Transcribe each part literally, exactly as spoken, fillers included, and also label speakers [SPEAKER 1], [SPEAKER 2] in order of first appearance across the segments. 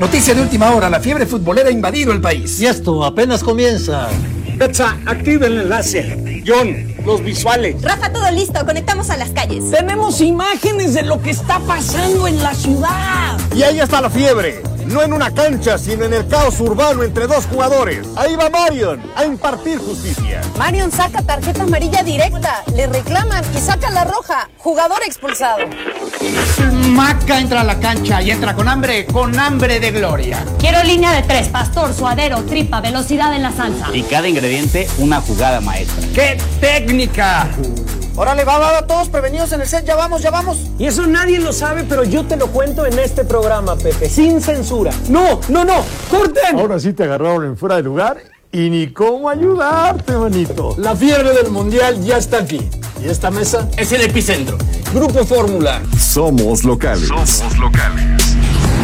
[SPEAKER 1] Noticia de última hora, la fiebre futbolera ha invadido el país.
[SPEAKER 2] Y esto apenas comienza.
[SPEAKER 3] Betsa, activa el enlace. John, los visuales.
[SPEAKER 4] Rafa, todo listo, conectamos a las calles.
[SPEAKER 5] Tenemos imágenes de lo que está pasando en la ciudad.
[SPEAKER 6] Y ahí está la fiebre. No en una cancha, sino en el caos urbano entre dos jugadores. Ahí va Marion a impartir justicia.
[SPEAKER 7] Marion saca tarjeta amarilla directa, le reclaman y saca la roja. Jugador expulsado.
[SPEAKER 8] Maca entra a la cancha y entra con hambre, con hambre de gloria.
[SPEAKER 9] Quiero línea de tres, pastor, suadero, tripa, velocidad en la salsa.
[SPEAKER 10] Y cada ingrediente, una jugada maestra.
[SPEAKER 1] ¡Qué técnica!
[SPEAKER 11] Órale, va, va, va, todos prevenidos en el set, ya vamos, ya vamos.
[SPEAKER 5] Y eso nadie lo sabe, pero yo te lo cuento en este programa, Pepe, sin censura. No, no, no, corten.
[SPEAKER 6] Ahora sí te agarraron en fuera de lugar y ni cómo ayudarte, manito.
[SPEAKER 5] La fiebre del mundial ya está aquí. Y esta mesa
[SPEAKER 1] es el epicentro.
[SPEAKER 5] Grupo Fórmula.
[SPEAKER 12] Somos locales.
[SPEAKER 13] Somos locales.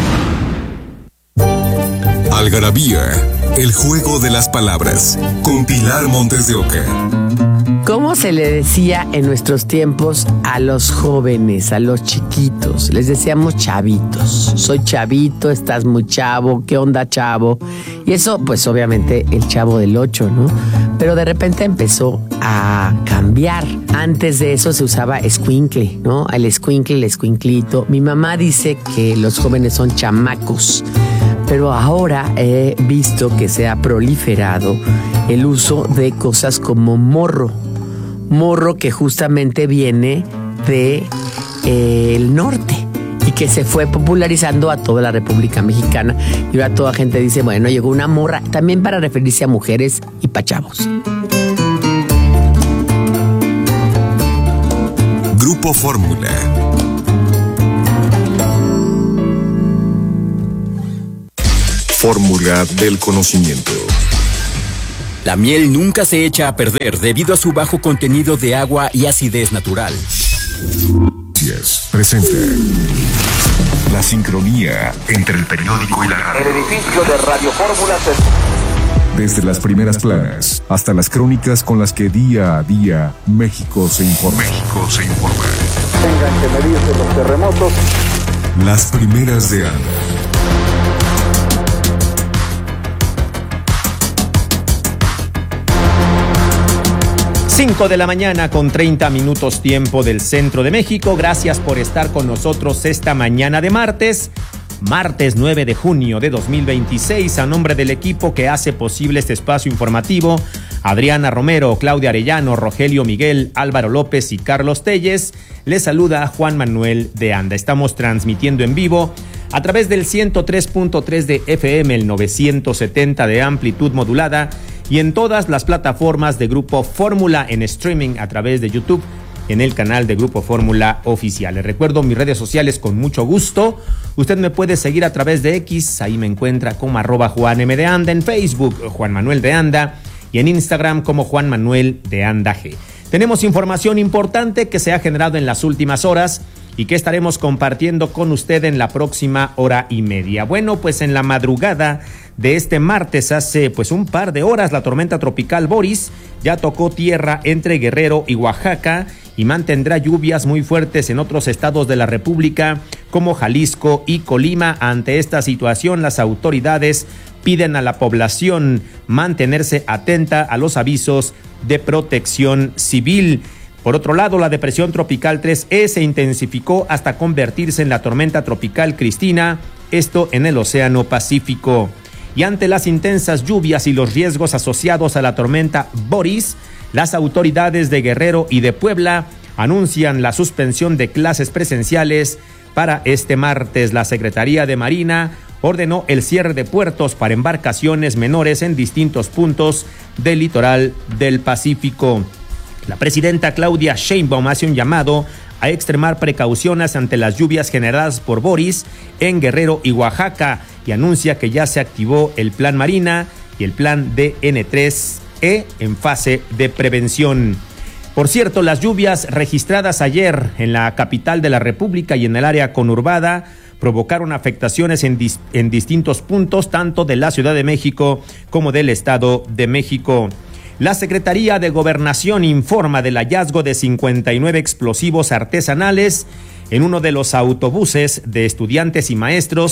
[SPEAKER 12] Algarabía, el juego de las palabras, con Pilar Montes de Oca.
[SPEAKER 14] ¿Cómo se le decía en nuestros tiempos a los jóvenes, a los chiquitos? Les decíamos chavitos. Soy chavito, estás muy chavo, ¿qué onda, chavo? Y eso, pues obviamente el Chavo del Ocho, ¿no? Pero de repente empezó a cambiar. Antes de eso se usaba escuincle, ¿no? El escuincle, el escuinclito. Mi mamá dice que los jóvenes son chamacos. Pero ahora he visto que se ha proliferado el uso de cosas como morro. Morro que justamente viene de eh, el norte y que se fue popularizando a toda la República Mexicana. Y ahora toda gente dice, bueno, llegó una morra, también para referirse a mujeres y pa' chavos.
[SPEAKER 12] Grupo Fórmula. Fórmula del conocimiento.
[SPEAKER 15] La miel nunca se echa a perder debido a su bajo contenido de agua y acidez natural.
[SPEAKER 12] Yes, presente. La sincronía entre el periódico y la radio.
[SPEAKER 16] El edificio de Radio Fórmula se...
[SPEAKER 12] Desde las primeras planas hasta las crónicas con las que día a día México se informa.
[SPEAKER 13] México se informa.
[SPEAKER 16] Tengan que medirse los terremotos.
[SPEAKER 12] Las primeras de Anda.
[SPEAKER 17] cinco de la mañana con treinta minutos tiempo del centro de México. Gracias por estar con nosotros esta mañana de martes. Martes nueve de junio de dos mil veintiséis, a nombre del equipo que hace posible este espacio informativo, Adriana Romero, Claudia Arellano, Rogelio Miguel, Álvaro López y Carlos Telles, les saluda Juan Manuel de Anda. Estamos transmitiendo en vivo a través del ciento tres punto tres de F M, el novecientos setenta de amplitud modulada y en todas las plataformas de Grupo Fórmula en streaming a través de YouTube, en el canal de Grupo Fórmula Oficial. Les recuerdo mis redes sociales con mucho gusto. Usted me puede seguir a través de X, ahí me encuentra como arroba Juan M de Anda, en Facebook Juan Manuel de Anda y en Instagram como Juan Manuel de Anda G. Tenemos información importante que se ha generado en las últimas horas y que estaremos compartiendo con usted en la próxima hora y media. Bueno, pues en la madrugada de este martes, hace pues un par de horas, la tormenta tropical Boris ya tocó tierra entre Guerrero y Oaxaca y mantendrá lluvias muy fuertes en otros estados de la República como Jalisco y Colima. Ante esta situación, las autoridades piden a la población mantenerse atenta a los avisos de protección civil. Por otro lado, la depresión tropical tres E se intensificó hasta convertirse en la tormenta tropical Cristina, esto en el Océano Pacífico. Y ante las intensas lluvias y los riesgos asociados a la tormenta Boris, las autoridades de Guerrero y de Puebla anuncian la suspensión de clases presenciales para este martes. La Secretaría de Marina ordenó el cierre de puertos para embarcaciones menores en distintos puntos del litoral del Pacífico. La presidenta Claudia Sheinbaum hace un llamado a extremar precauciones ante las lluvias generadas por Boris en Guerrero y Oaxaca y anuncia que ya se activó el Plan Marina y el Plan D N tres E en fase de prevención. Por cierto, las lluvias registradas ayer en la capital de la República y en el área conurbada provocaron afectaciones en, dis- en distintos puntos, tanto de la Ciudad de México como del Estado de México. La Secretaría de Gobernación informa del hallazgo de cincuenta y nueve explosivos artesanales en uno de los autobuses de estudiantes y maestros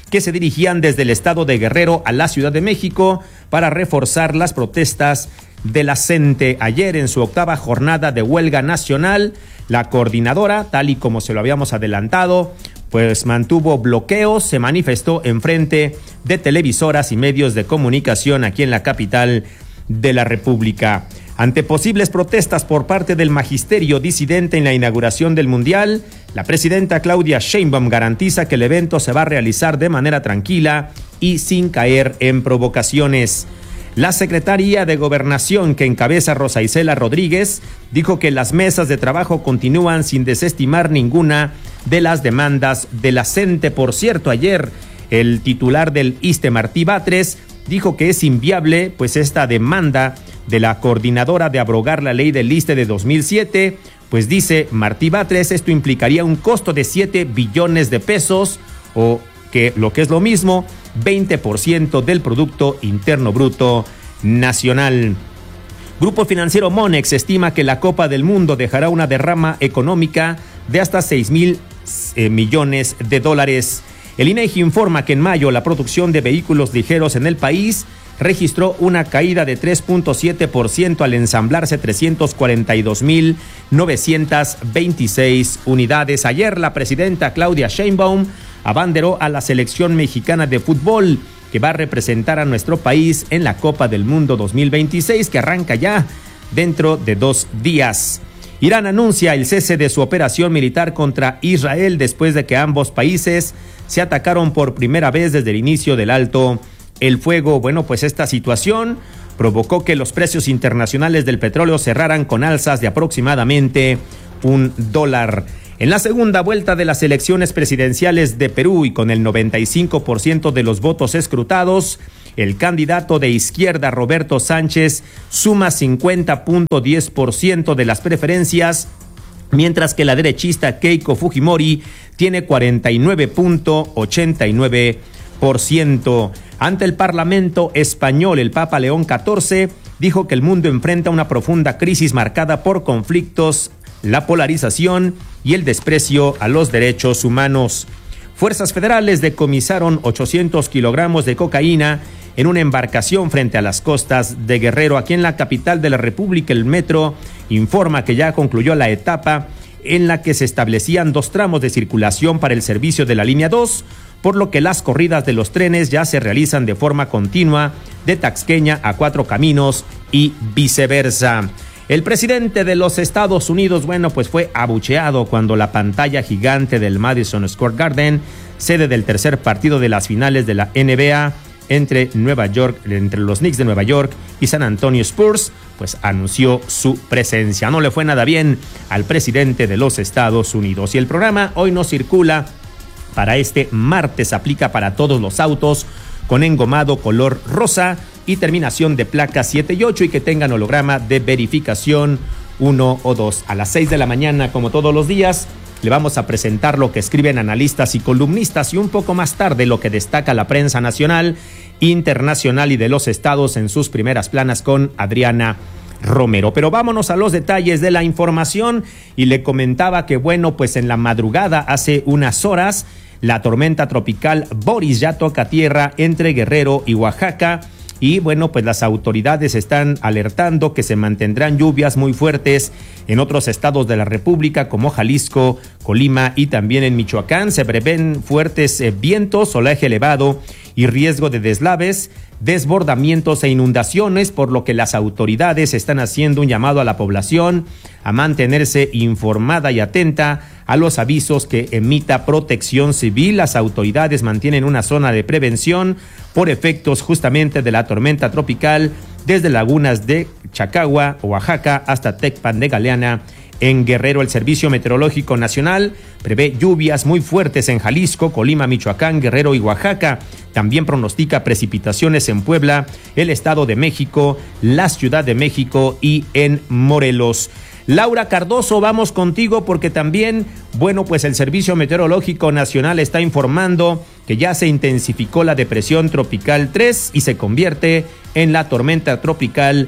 [SPEAKER 17] que se dirigían desde el estado de Guerrero a la Ciudad de México para reforzar las protestas de la CENTE. Ayer, en su octava jornada de huelga nacional, la coordinadora, tal y como se lo habíamos adelantado, pues mantuvo bloqueos, se manifestó en frente de televisoras y medios de comunicación aquí en la capital de la República. Ante posibles protestas por parte del magisterio disidente en la inauguración del Mundial, la presidenta Claudia Sheinbaum garantiza que el evento se va a realizar de manera tranquila y sin caer en provocaciones. La Secretaría de Gobernación, que encabeza Rosa Isela Rodríguez, dijo que las mesas de trabajo continúan sin desestimar ninguna de las demandas de la CENTE. Por cierto, ayer el titular del ISSSTE, Martí Batres, dijo que es inviable pues esta demanda de la coordinadora de abrogar la ley del ISSSTE de dos mil siete, pues dice Martí Batres, esto implicaría un costo de siete billones de pesos, o que lo que es lo mismo, veinte por ciento del Producto Interno Bruto Nacional. Grupo Financiero Monex estima que la Copa del Mundo dejará una derrama económica de hasta seis mil eh, millones de dólares. El INEGI informa que en mayo la producción de vehículos ligeros en el país registró una caída de tres punto siete por ciento al ensamblarse trescientos cuarenta y dos mil novecientas veintiséis unidades. Ayer la presidenta Claudia Sheinbaum abanderó a la selección mexicana de fútbol que va a representar a nuestro país en la Copa del Mundo dos mil veintiséis, que arranca ya dentro de dos días. Irán anuncia el cese de su operación militar contra Israel después de que ambos países se atacaron por primera vez desde el inicio del alto el fuego. Bueno, pues esta situación provocó que los precios internacionales del petróleo cerraran con alzas de aproximadamente un dólar. En la segunda vuelta de las elecciones presidenciales de Perú y con el noventa y cinco por ciento de los votos escrutados, el candidato de izquierda Roberto Sánchez suma cincuenta punto diez por ciento de las preferencias, mientras que la derechista Keiko Fujimori tiene cuarenta y nueve punto ochenta y nueve por ciento. Ante el Parlamento español, el Papa León catorce dijo que el mundo enfrenta una profunda crisis marcada por conflictos, la polarización y el desprecio a los derechos humanos. Fuerzas federales decomisaron ochocientos kilogramos de cocaína en una embarcación frente a las costas de Guerrero. Aquí en la capital de la República, el Metro informa que ya concluyó la etapa en la que se establecían dos tramos de circulación para el servicio de la línea dos, por lo que las corridas de los trenes ya se realizan de forma continua de Taxqueña a Cuatro Caminos y viceversa. El presidente de los Estados Unidos, bueno, pues fue abucheado cuando la pantalla gigante del Madison Square Garden, sede del tercer partido de las finales de la N B A entre Nueva York, entre los Knicks de Nueva York y San Antonio Spurs, pues anunció su presencia. No le fue nada bien al presidente de los Estados Unidos. Y el programa hoy no circula para este martes, aplica para todos los autos con engomado color rosa y terminación de placas siete y ocho y que tengan holograma de verificación uno o dos. A las seis de la mañana, como todos los días, le vamos a presentar lo que escriben analistas y columnistas y un poco más tarde lo que destaca la prensa nacional, internacional y de los estados en sus primeras planas con Adriana Romero. Pero vámonos a los detalles de la información y le comentaba que bueno, pues en la madrugada hace unas horas la tormenta tropical Boris ya toca tierra entre Guerrero y Oaxaca. Y bueno, pues las autoridades están alertando que se mantendrán lluvias muy fuertes en otros estados de la República como Jalisco, Colima y también en Michoacán. Se prevén fuertes eh, vientos, oleaje elevado y riesgo de deslaves, desbordamientos e inundaciones, por lo que las autoridades están haciendo un llamado a la población a mantenerse informada y atenta a los avisos que emita Protección Civil. Las autoridades mantienen una zona de prevención por efectos justamente de la tormenta tropical desde lagunas de Chacagua, Oaxaca, hasta Tecpan de Galeana, en Guerrero. El Servicio Meteorológico Nacional prevé lluvias muy fuertes en Jalisco, Colima, Michoacán, Guerrero y Oaxaca. También pronostica precipitaciones en Puebla, el Estado de México, la Ciudad de México y en Morelos. Laura Cardoso, vamos contigo porque también, bueno, pues el Servicio Meteorológico Nacional está informando que ya se intensificó la depresión tropical tres y se convierte en la tormenta tropical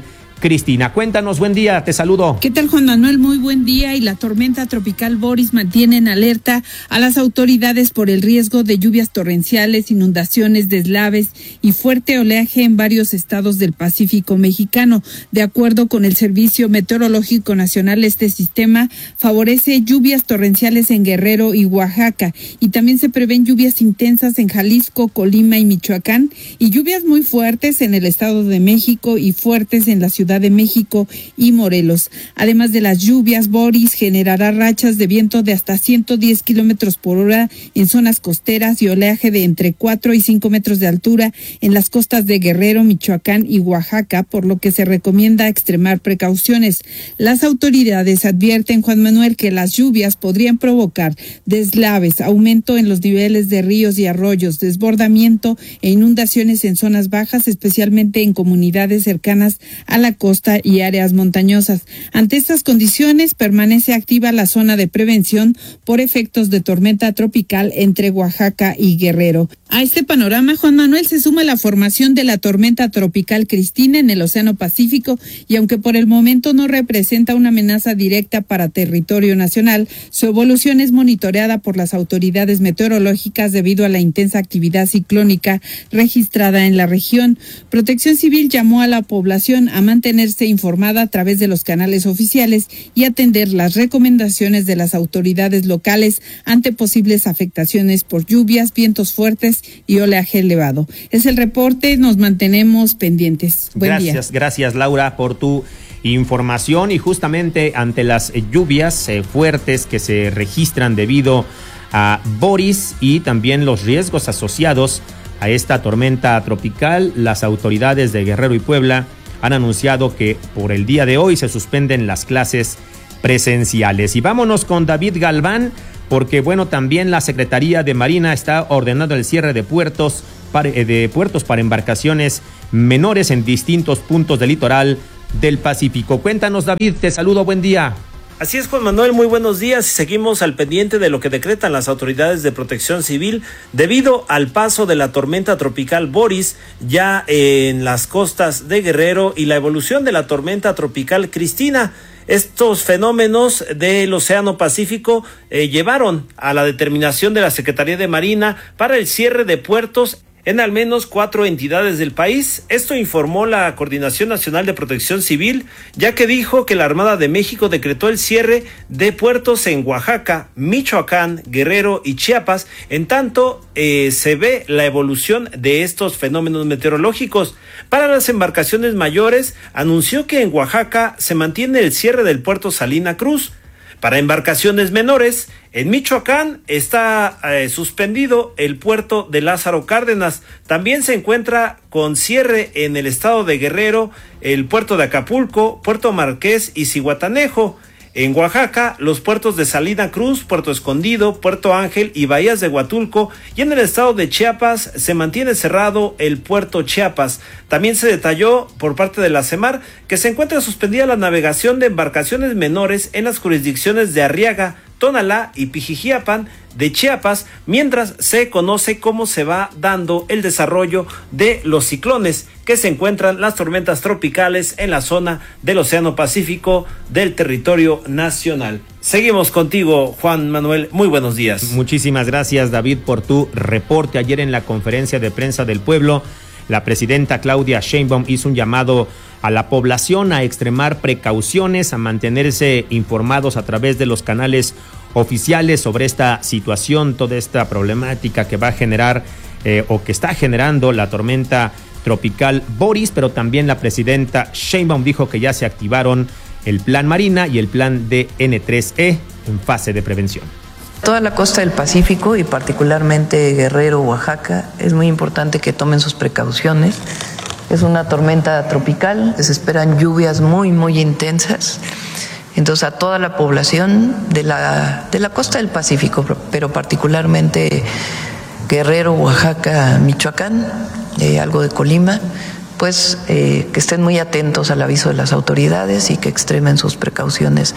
[SPEAKER 17] Cristina. Cuéntanos, buen día, te saludo.
[SPEAKER 18] ¿Qué tal, Juan Manuel? Muy buen día. Y la tormenta tropical Boris mantiene en alerta a las autoridades por el riesgo de lluvias torrenciales, inundaciones, deslaves y fuerte oleaje en varios estados del Pacífico mexicano. De acuerdo con el Servicio Meteorológico Nacional, este sistema favorece lluvias torrenciales en Guerrero y Oaxaca, y también se prevén lluvias intensas en Jalisco, Colima y Michoacán, y lluvias muy fuertes en el Estado de México y fuertes en la Ciudad de México y Morelos. Además de las lluvias, Boris generará rachas de viento de hasta ciento diez kilómetros por hora en zonas costeras y oleaje de entre cuatro y cinco metros de altura en las costas de Guerrero, Michoacán y Oaxaca, por lo que se recomienda extremar precauciones. Las autoridades advierten, Juan Manuel, que las lluvias podrían provocar deslaves, aumento en los niveles de ríos y arroyos, desbordamiento e inundaciones en zonas bajas, especialmente en comunidades cercanas a la costa y áreas montañosas. Ante estas condiciones, permanece activa la zona de prevención por efectos de tormenta tropical entre Oaxaca y Guerrero. A este panorama, Juan Manuel, se suma la formación de la tormenta tropical Cristina en el Océano Pacífico, y aunque por el momento no representa una amenaza directa para territorio nacional, su evolución es monitoreada por las autoridades meteorológicas debido a la intensa actividad ciclónica registrada en la región. Protección Civil llamó a la población a mantenerse informada a través de los canales oficiales y atender las recomendaciones de las autoridades locales ante posibles afectaciones por lluvias, vientos fuertes y oleaje elevado. Es el reporte, nos mantenemos pendientes. Buen
[SPEAKER 17] gracias,
[SPEAKER 18] día.
[SPEAKER 17] Gracias, Laura, por tu información. Y justamente ante las lluvias eh, fuertes que se registran debido a Boris y también los riesgos asociados a esta tormenta tropical, las autoridades de Guerrero y Puebla han anunciado que por el día de hoy se suspenden las clases presenciales. Y vámonos con David Galván, porque bueno, también la Secretaría de Marina está ordenando el cierre de puertos para, de puertos para embarcaciones menores en distintos puntos del litoral del Pacífico. Cuéntanos, David, te saludo, buen día.
[SPEAKER 19] Así es, Juan Manuel, muy buenos días. Seguimos al pendiente de lo que decretan las autoridades de Protección Civil debido al paso de la tormenta tropical Boris ya en las costas de Guerrero y la evolución de la tormenta tropical Cristina. Estos fenómenos del Océano Pacífico eh, llevaron a la determinación de la Secretaría de Marina para el cierre de puertos en al menos cuatro entidades del país. Esto informó la Coordinación Nacional de Protección Civil, ya que dijo que la Armada de México decretó el cierre de puertos en Oaxaca, Michoacán, Guerrero y Chiapas, en tanto eh, se ve la evolución de estos fenómenos meteorológicos. Para las embarcaciones mayores, anunció que en Oaxaca se mantiene el cierre del puerto Salina Cruz. Para embarcaciones menores, en Michoacán está eh, suspendido el puerto de Lázaro Cárdenas. También se encuentra con cierre en el estado de Guerrero el puerto de Acapulco, Puerto Marqués y Zihuatanejo. En Oaxaca, los puertos de Salina Cruz, Puerto Escondido, Puerto Ángel y Bahías de Huatulco, y en el estado de Chiapas se mantiene cerrado el puerto Chiapas. También se detalló por parte de la CEMAR que se encuentra suspendida la navegación de embarcaciones menores en las jurisdicciones de Arriaga, Tonalá y Pijijiapan de Chiapas, mientras se conoce cómo se va dando el desarrollo de los ciclones que se encuentran las tormentas tropicales en la zona del Océano Pacífico del territorio nacional. Seguimos contigo, Juan Manuel. Muy buenos días.
[SPEAKER 17] Muchísimas gracias, David, por tu reporte. Ayer en la conferencia de prensa del pueblo, la presidenta Claudia Sheinbaum hizo un llamado a la población a extremar precauciones, a mantenerse informados a través de los canales oficiales sobre esta situación, toda esta problemática que va a generar eh, o que está generando la tormenta tropical Boris, pero también la presidenta Sheinbaum dijo que ya se activaron el plan Marina y el plan D N tres E en fase de prevención.
[SPEAKER 20] Toda la costa del Pacífico y particularmente Guerrero, Oaxaca, es muy importante que tomen sus precauciones. Es una tormenta tropical, se esperan lluvias muy, muy intensas. Entonces, a toda la población de la, de la costa del Pacífico, pero particularmente Guerrero, Oaxaca, Michoacán, eh, algo de Colima, pues eh, que estén muy atentos al aviso de las autoridades y que extremen sus precauciones.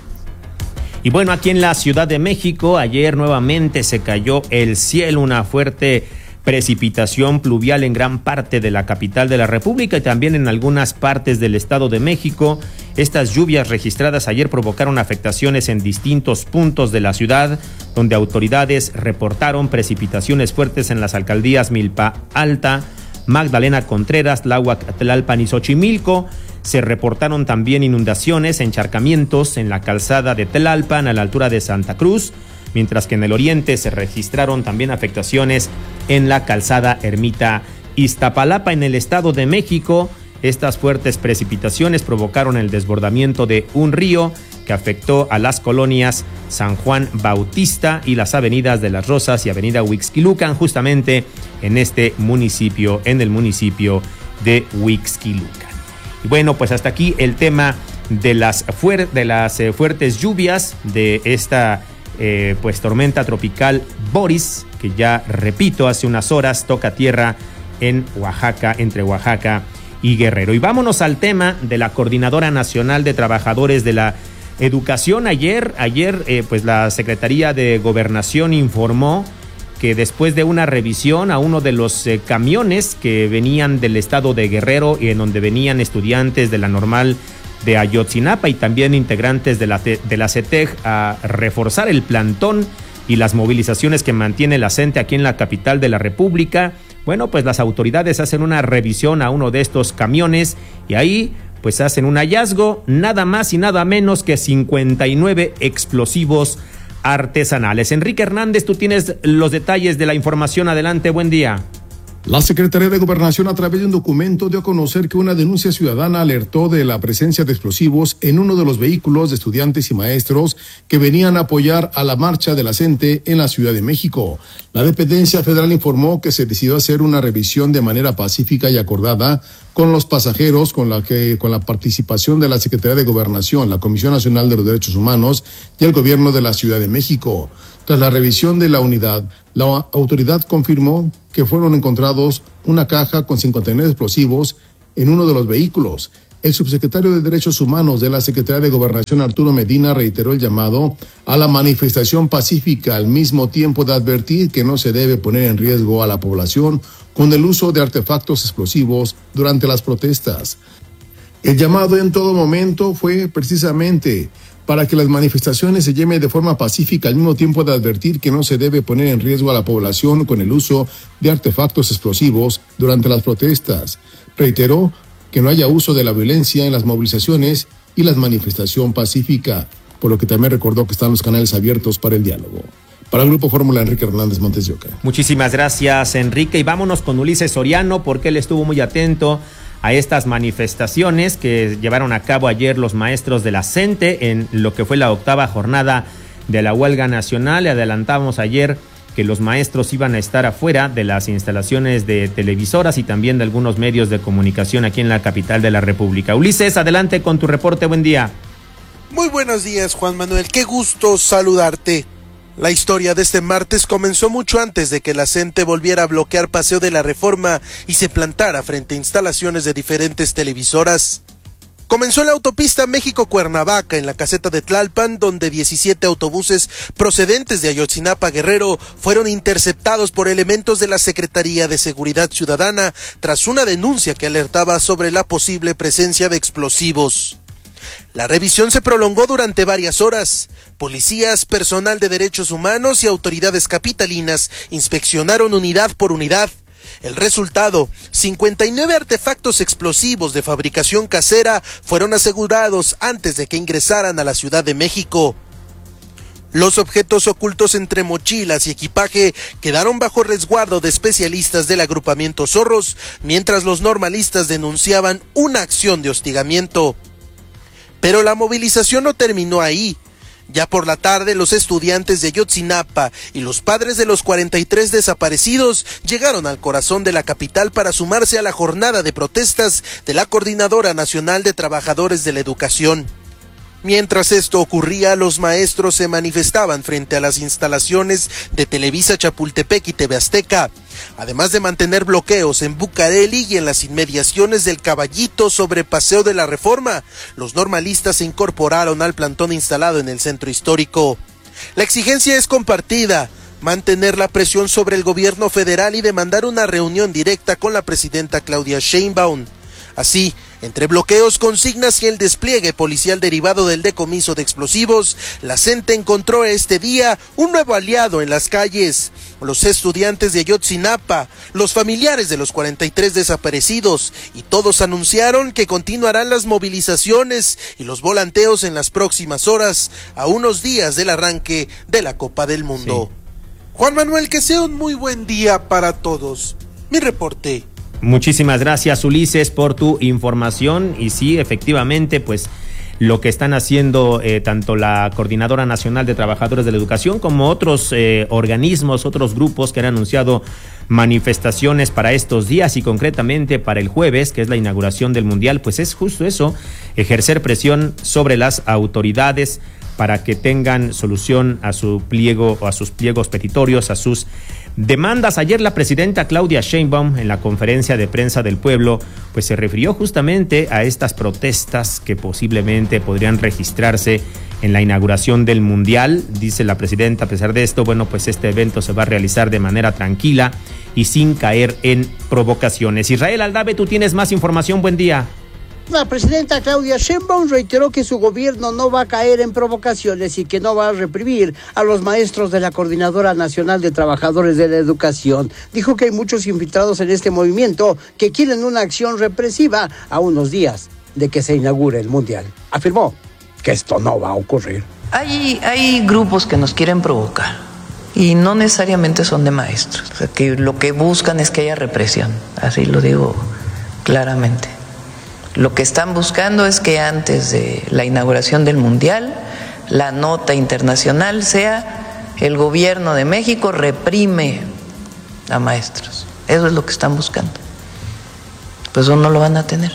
[SPEAKER 17] Y bueno, aquí en la Ciudad de México, ayer nuevamente se cayó el cielo, una fuerte precipitación pluvial en gran parte de la capital de la República y también en algunas partes del Estado de México. Estas lluvias registradas ayer provocaron afectaciones en distintos puntos de la ciudad, donde autoridades reportaron precipitaciones fuertes en las alcaldías Milpa Alta, Magdalena Contreras, Tláhuac, Tlalpan y Xochimilco. Se reportaron también inundaciones, encharcamientos en la calzada de Tlalpan a la altura de Santa Cruz, mientras que en el oriente se registraron también afectaciones en la calzada Ermita Iztapalapa. En el Estado de México, estas fuertes precipitaciones provocaron el desbordamiento de un río que afectó a las colonias San Juan Bautista y las avenidas de Las Rosas y avenida Huixquilucan, justamente en este municipio, en el municipio de Huixquilucan. Y bueno, pues hasta aquí el tema de las, fuer- de las eh, fuertes lluvias de esta Eh, pues tormenta tropical Boris, que ya repito, hace unas horas toca tierra en Oaxaca, entre Oaxaca y Guerrero. Y vámonos al tema de la Coordinadora Nacional de Trabajadores de la Educación. Ayer, ayer eh, pues la Secretaría de Gobernación informó que después de una revisión a uno de los eh, camiones que venían del estado de Guerrero y en donde venían estudiantes de la normal de Ayotzinapa y también integrantes de la, de la CETEG a reforzar el plantón y las movilizaciones que mantiene la CENTE aquí en la capital de la República. Bueno, pues las autoridades hacen una revisión a uno de estos camiones y ahí pues hacen un hallazgo, nada más y nada menos que cincuenta y nueve explosivos artesanales. Enrique Hernández, tú tienes los detalles de la información. Adelante, buen día.
[SPEAKER 21] La Secretaría de Gobernación, a través de un documento, dio a conocer que una denuncia ciudadana alertó de la presencia de explosivos en uno de los vehículos de estudiantes y maestros que venían a apoyar a la marcha de la CENTE en la Ciudad de México. La dependencia federal informó que se decidió hacer una revisión de manera pacífica y acordada con los pasajeros, con la que con la participación de la Secretaría de Gobernación, la Comisión Nacional de los Derechos Humanos y el Gobierno de la Ciudad de México. Tras la revisión de la unidad, la autoridad confirmó que fueron encontrados una caja con cincuenta y nueve explosivos en uno de los vehículos. El subsecretario de Derechos Humanos de la Secretaría de Gobernación, Arturo Medina, reiteró el llamado a la manifestación pacífica, al mismo tiempo de advertir que no se debe poner en riesgo a la población con el uso de artefactos explosivos durante las protestas. El llamado en todo momento fue precisamente para que las manifestaciones se lleven de forma pacífica, al mismo tiempo de advertir que no se debe poner en riesgo a la población con el uso de artefactos explosivos durante las protestas. Reiteró que no haya uso de la violencia en las movilizaciones y la manifestación pacífica, por lo que también recordó que están los canales abiertos para el diálogo. Para el Grupo Fórmula, Enrique Hernández, Montes de Oca.
[SPEAKER 17] Muchísimas gracias, Enrique, y vámonos con Ulises Soriano, porque él estuvo muy atento a estas manifestaciones que llevaron a cabo ayer los maestros de la CENTE en lo que fue la octava jornada de la huelga nacional. Le adelantamos ayer que los maestros iban a estar afuera de las instalaciones de televisoras y también de algunos medios de comunicación aquí en la capital de la República. Ulises, adelante con tu reporte, buen día.
[SPEAKER 22] Muy buenos días, Juan Manuel, qué gusto saludarte. La historia de este martes comenzó mucho antes de que la CENTE volviera a bloquear Paseo de la Reforma y se plantara frente a instalaciones de diferentes televisoras. Comenzó en la autopista México-Cuernavaca, en la caseta de Tlalpan, donde diecisiete autobuses procedentes de Ayotzinapa, Guerrero, fueron interceptados por elementos de la Secretaría de Seguridad Ciudadana tras una denuncia que alertaba sobre la posible presencia de explosivos. La revisión se prolongó durante varias horas. Policías, personal de derechos humanos y autoridades capitalinas inspeccionaron unidad por unidad. El resultado, cincuenta y nueve artefactos explosivos de fabricación casera fueron asegurados antes de que ingresaran a la Ciudad de México. Los objetos ocultos entre mochilas y equipaje quedaron bajo resguardo de especialistas del agrupamiento Zorros, mientras los normalistas denunciaban una acción de hostigamiento. Pero la movilización no terminó ahí. Ya por la tarde, los estudiantes de Ayotzinapa y los padres de los cuarenta y tres desaparecidos llegaron al corazón de la capital para sumarse a la jornada de protestas de la Coordinadora Nacional de Trabajadores de la Educación. Mientras esto ocurría, los maestros se manifestaban frente a las instalaciones de Televisa Chapultepec y T V Azteca, además de mantener bloqueos en Bucareli y en las inmediaciones del Caballito sobre Paseo de la Reforma. Los normalistas se incorporaron al plantón instalado en el centro histórico. La exigencia es compartida. mantener la presión sobre el gobierno federal y demandar una reunión directa con la presidenta Claudia Sheinbaum. Así, entre bloqueos, consignas y el despliegue policial derivado del decomiso de explosivos, la CENTE encontró este día un nuevo aliado en las calles. Los estudiantes de Ayotzinapa, los familiares de los cuarenta y tres desaparecidos, y todos anunciaron que continuarán las movilizaciones y los volanteos en las próximas horas, a unos días del arranque de la Copa del Mundo.
[SPEAKER 21] Sí. Juan Manuel, que sea un muy buen día para todos. Mi reporte.
[SPEAKER 17] Muchísimas gracias, Ulises, por tu información. Y sí, efectivamente, pues lo que están haciendo eh, tanto la Coordinadora Nacional de Trabajadores de la Educación como otros eh, organismos, otros grupos que han anunciado manifestaciones para estos días y concretamente para el jueves, que es la inauguración del Mundial, pues es justo eso, ejercer presión sobre las autoridades para que tengan solución a su pliego o a sus pliegos petitorios, a sus demandas. Ayer la presidenta Claudia Sheinbaum, en la conferencia de prensa del pueblo, pues se refirió justamente a estas protestas que posiblemente podrían registrarse en la inauguración del Mundial. Dice la presidenta, a pesar de esto, bueno, pues este evento se va a realizar de manera tranquila y sin caer en provocaciones. Israel Aldave, tú tienes más información. Buen día.
[SPEAKER 2] La presidenta Claudia Sheinbaum reiteró que su gobierno no va a caer en provocaciones y que no va a reprimir a los maestros de la Coordinadora Nacional de Trabajadores de la Educación. Dijo que hay muchos infiltrados en este movimiento que quieren una acción represiva a unos días de que se inaugure el Mundial. Afirmó que esto no va a ocurrir.
[SPEAKER 20] Hay, hay grupos que nos quieren provocar y no necesariamente son de maestros. O sea, que lo que buscan es que haya represión, así lo digo claramente. Lo que están buscando es que antes de la inauguración del Mundial, la nota internacional sea el gobierno de México reprime a maestros. Eso es lo que están buscando. Pues eso no lo van a tener.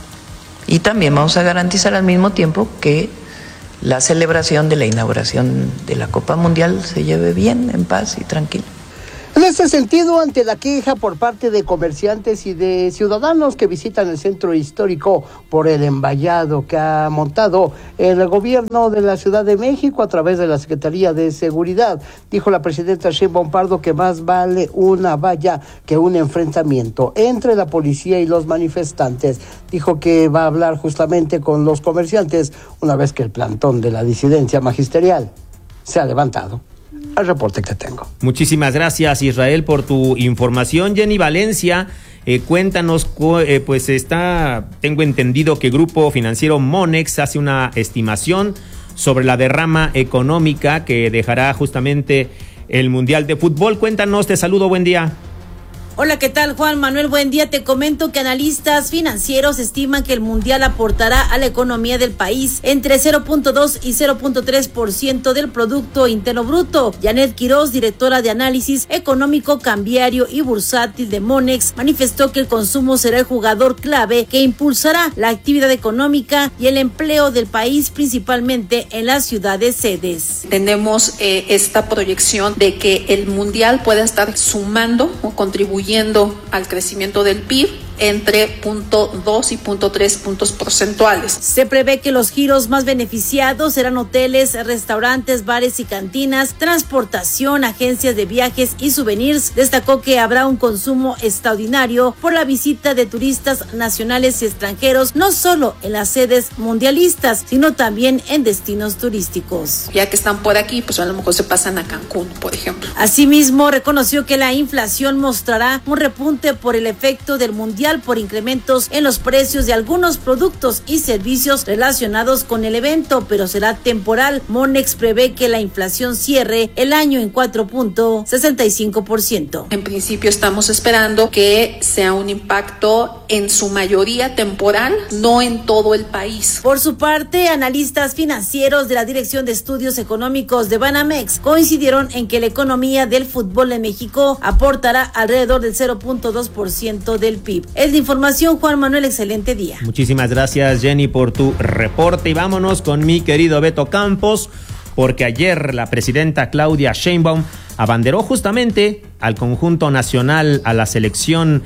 [SPEAKER 20] Y también vamos a garantizar al mismo tiempo que la celebración de la inauguración de la Copa Mundial se lleve bien, en paz y tranquilo.
[SPEAKER 2] En este sentido, ante la queja por parte de comerciantes y de ciudadanos que visitan el centro histórico por el envallado que ha montado el gobierno de la Ciudad de México a través de la Secretaría de Seguridad, dijo la presidenta Sheinbaum Pardo que más vale una valla que un enfrentamiento entre la policía y los manifestantes. Dijo que va a hablar justamente con los comerciantes una vez que el plantón de la disidencia magisterial se ha levantado. Al reporte que tengo.
[SPEAKER 17] Muchísimas gracias, Israel, por tu información. Jenny Valencia, eh, cuéntanos, eh, pues está, tengo entendido que Grupo Financiero Monex hace una estimación sobre la derrama económica que dejará justamente el Mundial de Fútbol. Cuéntanos, te saludo, buen día.
[SPEAKER 3] Hola, ¿qué tal, Juan Manuel? Buen día. Te comento que analistas financieros estiman que el Mundial aportará a la economía del país entre cero punto dos y cero punto tres por ciento del Producto Interno Bruto. Janet Quiroz, directora de análisis económico, cambiario y bursátil de Monex, manifestó que el consumo será el jugador clave que impulsará la actividad económica y el empleo del país, principalmente en las ciudades sedes.
[SPEAKER 23] Tenemos eh, esta proyección de que el Mundial pueda estar sumando o contribuyendo al crecimiento del P I B entre punto dos y punto tres puntos porcentuales.
[SPEAKER 3] Se prevé que los giros más beneficiados serán hoteles, restaurantes, bares y cantinas, transportación, agencias de viajes y souvenirs. Destacó que habrá un consumo extraordinario por la visita de turistas nacionales y extranjeros, no solo en las sedes mundialistas, sino también en destinos turísticos.
[SPEAKER 23] Ya que están por aquí, pues a lo mejor se pasan a Cancún, por ejemplo.
[SPEAKER 3] Asimismo, reconoció que la inflación mostrará un repunte por el efecto del Mundial por incrementos en los precios de algunos productos y servicios relacionados con el evento, pero será temporal. Monex prevé que la inflación cierre el año en cuatro punto sesenta y cinco por ciento.
[SPEAKER 23] En principio estamos esperando que sea un impacto en su mayoría temporal, no en todo el país.
[SPEAKER 3] Por su parte, analistas financieros de la Dirección de Estudios Económicos de Banamex coincidieron en que la economía del fútbol en México aportará alrededor del cero punto dos por ciento del P I B. Es de información, Juan Manuel, excelente día.
[SPEAKER 17] Muchísimas gracias, Jenny, por tu reporte. Y vámonos con mi querido Beto Campos, porque ayer la presidenta Claudia Sheinbaum abanderó justamente al conjunto nacional, a la selección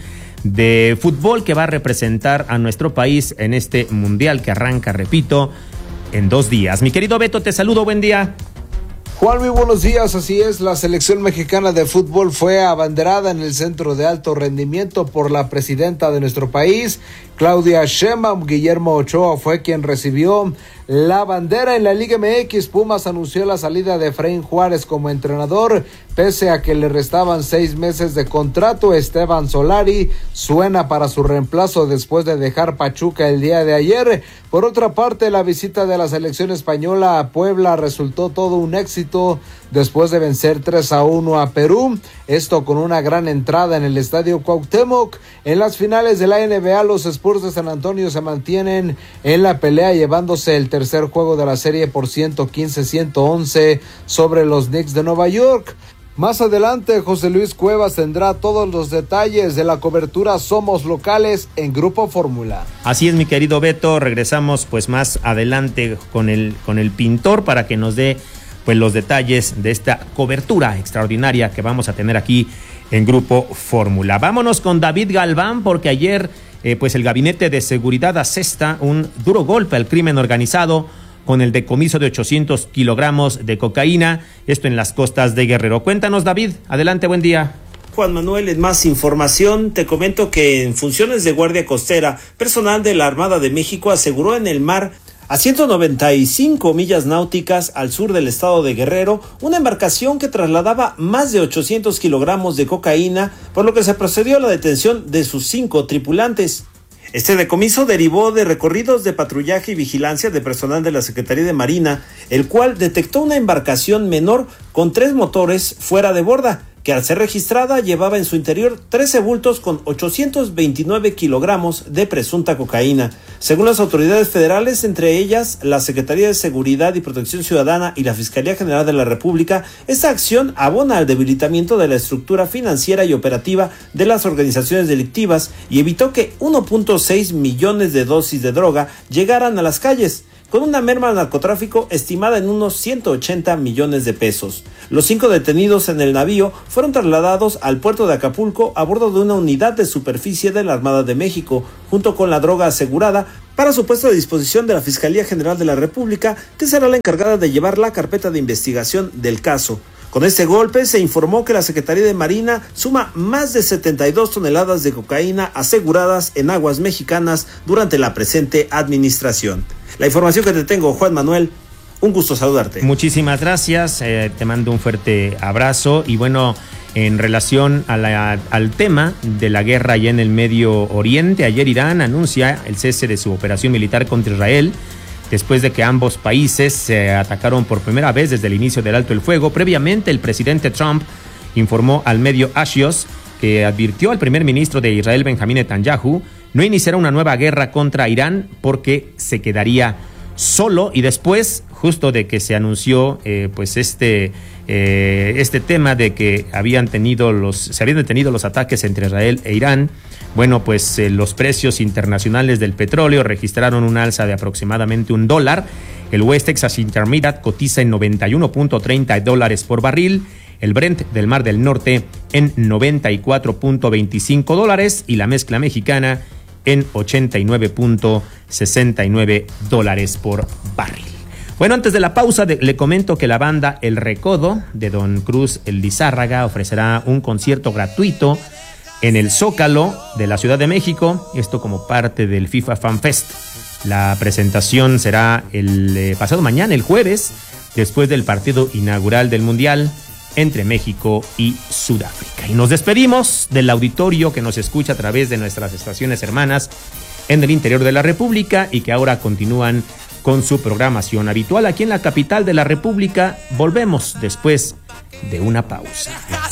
[SPEAKER 17] de fútbol que va a representar a nuestro país en este mundial que arranca, repito, en dos días. Mi querido Beto, te saludo, buen día.
[SPEAKER 4] Juan, muy buenos días. Así es, la selección mexicana de fútbol fue abanderada en el centro de alto rendimiento por la presidenta de nuestro país, Claudia Sheinbaum. Guillermo Ochoa fue quien recibió la bandera. En la Liga M X, Pumas anunció la salida de Efraín Juárez como entrenador, pese a que le restaban seis meses de contrato. Esteban Solari suena para su reemplazo después de dejar Pachuca el día de ayer. Por otra parte, la visita de la selección española a Puebla resultó todo un éxito después de vencer tres a uno a Perú, esto con una gran entrada en el Estadio Cuauhtémoc. En las finales de la N B A, los Spurs de San Antonio se mantienen en la pelea, llevándose el tercer juego de la serie por ciento quince a ciento once sobre los Knicks de Nueva York. Más adelante, José Luis Cuevas tendrá todos los detalles de la cobertura Somos Locales en Grupo Fórmula.
[SPEAKER 17] Así es, mi querido Beto, regresamos pues más adelante con el, con el pintor para que nos dé pues los detalles de esta cobertura extraordinaria que vamos a tener aquí en Grupo Fórmula. Vámonos con David Galván, porque ayer eh, pues el Gabinete de Seguridad asesta un duro golpe al crimen organizado con el decomiso de ochocientos kilogramos de cocaína, esto en las costas de Guerrero. Cuéntanos, David, adelante, buen día.
[SPEAKER 19] Juan Manuel, en más información, te comento que en funciones de guardia costera, personal de la Armada de México aseguró en el mar a ciento noventa y cinco millas náuticas al sur del estado de Guerrero una embarcación que trasladaba más de ochocientos kilogramos de cocaína, por lo que se procedió a la detención de sus cinco tripulantes. Este decomiso derivó de recorridos de patrullaje y vigilancia de personal de la Secretaría de Marina, el cual detectó una embarcación menor con tres motores fuera de borda, que al ser registrada llevaba en su interior trece bultos con ochocientos veintinueve kilogramos de presunta cocaína. Según las autoridades federales, entre ellas la Secretaría de Seguridad y Protección Ciudadana y la Fiscalía General de la República, esta acción abona al debilitamiento de la estructura financiera y operativa de las organizaciones delictivas y evitó que uno punto seis millones de dosis de droga llegaran a las calles, con una merma al narcotráfico estimada en unos ciento ochenta millones de pesos. Los cinco detenidos en el navío fueron trasladados al puerto de Acapulco a bordo de una unidad de superficie de la Armada de México, junto con la droga asegurada, para su puesto de disposición de la Fiscalía General de la República, que será la encargada de llevar la carpeta de investigación del caso. Con este golpe se informó que la Secretaría de Marina suma más de setenta y dos toneladas de cocaína aseguradas en aguas mexicanas durante la presente administración. La información que te tengo, Juan Manuel, un gusto saludarte.
[SPEAKER 17] Muchísimas gracias, eh, te mando un fuerte abrazo y bueno, en relación a la, al tema de la guerra allá en el Medio Oriente, ayer Irán anuncia el cese de su operación militar contra Israel, después de que ambos países se atacaron por primera vez desde el inicio del alto el fuego. Previamente, el presidente Trump informó al medio Axios que advirtió al primer ministro de Israel, Benjamín Netanyahu, no iniciará una nueva guerra contra Irán porque se quedaría solo. Y después, justo de que se anunció eh, pues este eh, este tema de que habían tenido los se habían detenido los ataques entre Israel e Irán, bueno, pues eh, los precios internacionales del petróleo registraron un alza de aproximadamente un dólar. El West Texas Intermediate cotiza en noventa y uno punto treinta dólares por barril. El Brent del Mar del Norte en noventa y cuatro punto veinticinco dólares y la mezcla mexicana en ochenta y nueve punto sesenta y nueve dólares por barril. Bueno, antes de la pausa de, le comento que la banda El Recodo de Don Cruz El Lizárraga ofrecerá un concierto gratuito en el Zócalo de la Ciudad de México, esto como parte del FIFA Fan Fest. La presentación será el eh, pasado mañana, el jueves, después del partido inaugural del Mundial entre México y Sudáfrica. Y nos despedimos del auditorio que nos escucha a través de nuestras estaciones hermanas en el interior de la República y que ahora continúan con su programación habitual aquí en la capital de la República. Volvemos después de una pausa.